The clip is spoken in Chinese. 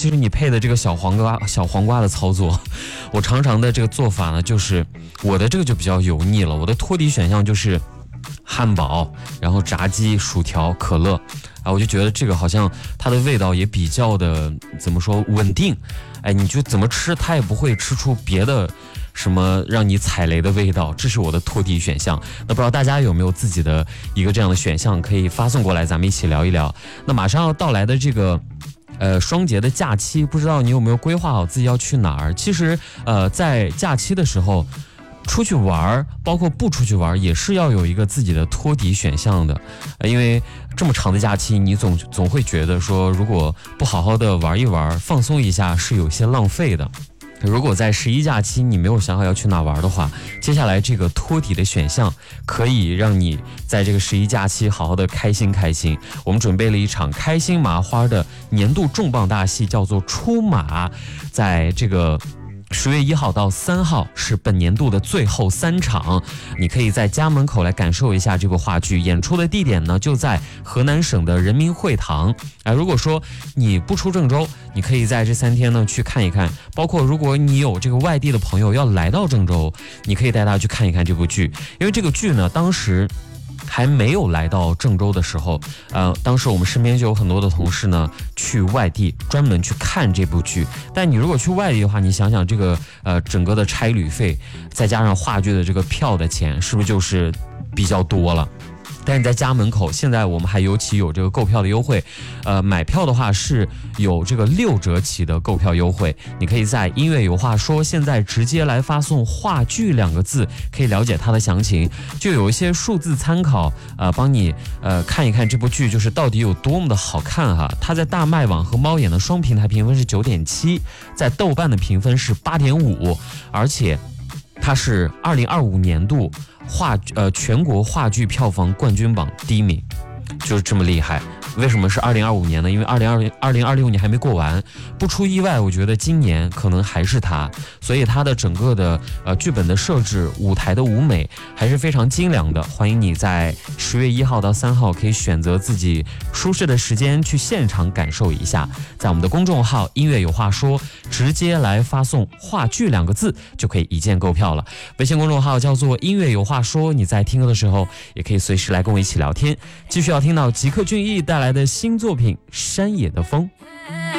其是你配的这个小黄瓜的操作。我常常的这个做法呢，就是我的这个就比较油腻了，我的托底选项就是汉堡，然后炸鸡、薯条、可乐啊，我就觉得这个好像它的味道也比较的怎么说稳定，哎，你就怎么吃它也不会吃出别的什么让你踩雷的味道，这是我的托底选项。那不知道大家有没有自己的一个这样的选项，可以发送过来，咱们一起聊一聊。那马上要到来的这个双节的假期，不知道你有没有规划好自己要去哪儿？其实在假期的时候出去玩，包括不出去玩，也是要有一个自己的托底选项的。因为这么长的假期，你总会觉得说，如果不好好的玩一玩，放松一下，是有些浪费的。如果在11假期你没有想好要去哪玩的话，接下来这个托底的选项可以让你在这个11假期好好的开心开心。我们准备了一场开心麻花的年度重磅大戏，叫做出马，在这个10月1号到3号是本年度的最后3场，你可以在家门口来感受一下这部话剧。演出的地点呢就在河南省的人民会堂。如果说你不出郑州，你可以在这3天呢去看一看，包括如果你有这个外地的朋友要来到郑州，你可以带他去看一看这部剧。因为这个剧呢当时还没有来到郑州的时候，当时我们身边就有很多的同事呢去外地专门去看这部剧。但你如果去外地的话，你想想这个整个的差旅费，再加上话剧的这个票的钱，是不是就是比较多了？但是在家门口，现在我们还有这个购票的优惠，买票的话是有这个6折起的购票优惠。你可以在音乐有话说现在直接来发送话剧2个字，可以了解它的详情，就有一些数字参考，帮你看一看这部剧就是到底有多么的好看哈。它在大麦网和猫眼的双平台评分是9.7，在豆瓣的评分是8.5，而且它是2025年度全国话剧票房冠军榜第1名，就是这么厉害。为什么是2025年呢？因为2026年还没过完，不出意外，我觉得今年可能还是它。所以它的整个的剧本的设置、舞台的舞美还是非常精良的。欢迎你在10月1号到3号可以选择自己舒适的时间去现场感受一下。在我们的公众号音乐有话说，直接来发送话剧2个字就可以一键购票了。微信公众号叫做音乐有话说，你在听歌的时候也可以随时来跟我一起聊天。继续要听到吉克隽逸带来的新作品《山野的风》。